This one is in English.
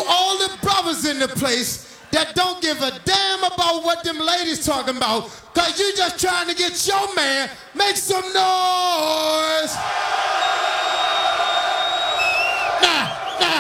all the brothers in the place that don't give a damn about what them ladies talking about, cause you just trying to get your man, make some noise.